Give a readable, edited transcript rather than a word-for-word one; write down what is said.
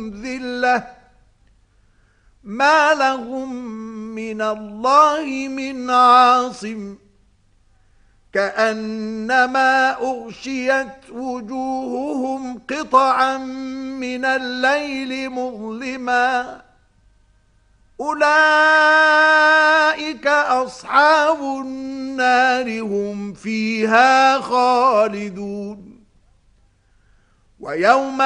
ذِلَّةٌ ما لهم من الله من عاصم كأنما أغشيت وجوههم قطعا من الليل مظلما أولئك أصحاب النار هم فيها خالدون ويوم